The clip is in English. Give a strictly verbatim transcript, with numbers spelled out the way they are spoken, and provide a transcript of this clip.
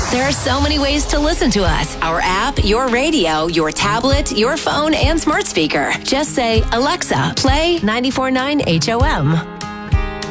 There are so many ways to listen to us. Our app, your radio, your tablet, your phone, and smart speaker. Just say, Alexa, play ninety-four point nine H O M.